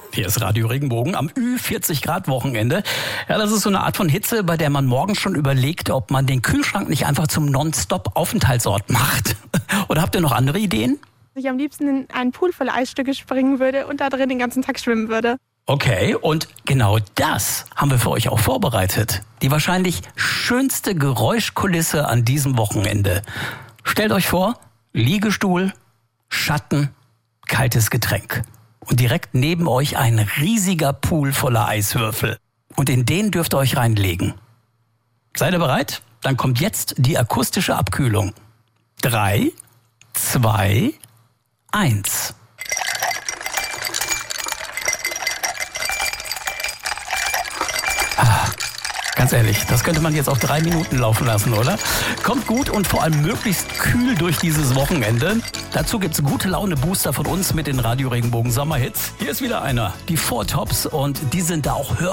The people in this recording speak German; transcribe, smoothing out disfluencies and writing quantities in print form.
Hier ist Radio Regenbogen am Ü40-Grad-Wochenende. Ja, das ist so eine Art von Hitze, bei der man morgens schon überlegt, ob man den Kühlschrank nicht einfach zum Non-Stop-Aufenthaltsort macht. Oder habt ihr noch andere Ideen? Ich am liebsten in einen Pool voller Eisstücke springen würde und da drin den ganzen Tag schwimmen würde. Okay, und genau das haben wir für euch auch vorbereitet. Die wahrscheinlich schönste Geräuschkulisse an diesem Wochenende. Stellt euch vor, Liegestuhl, Schatten, kaltes Getränk. Und direkt neben euch ein riesiger Pool voller Eiswürfel. Und in den dürft ihr euch reinlegen. Seid ihr bereit? Dann kommt jetzt die akustische Abkühlung. 3, 2, 1. Ganz ehrlich, das könnte man jetzt auch 3 Minuten laufen lassen, oder? Kommt gut und vor allem möglichst kühl durch dieses Wochenende. Dazu gibt's gute Laune Booster von uns mit den Radio Regenbogen Sommerhits. Hier ist wieder einer, die 4 Tops, und die sind da auch hörbar.